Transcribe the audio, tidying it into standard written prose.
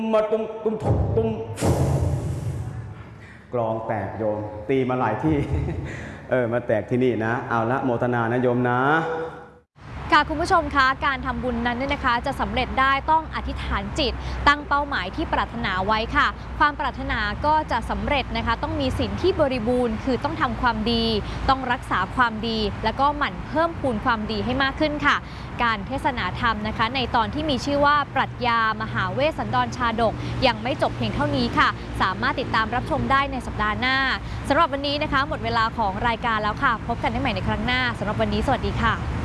มาตุ้มตุ้มตุ้มกลองแตกโยมตีมาหลายที่ มาแตกที่นี่นะเอาละโมทนานะโยมนะค่ะคุณผู้ชมคะการทำบุญนั้นเนี่ยนะคะจะสำเร็จได้ต้องอธิษฐานจิตตั้งเป้าหมายที่ปรารถนาไว้ค่ะความปรารถนาก็จะสำเร็จนะคะต้องมีศีลที่บริบูรณ์คือต้องทำความดีต้องรักษาความดีแล้วก็หมั่นเพิ่มพูนความดีให้มากขึ้นค่ะการเทศนาธรรมนะคะในตอนที่มีชื่อว่าปรัชญามหาเวสสันดรชาดกยังไม่จบเพียงเท่านี้ค่ะสามารถติดตามรับชมได้ในสัปดาห์หน้าสำหรับวันนี้นะคะหมดเวลาของรายการแล้วค่ะพบกันได้ใหม่ในครั้งหน้าสำหรับวันนี้สวัสดีค่ะ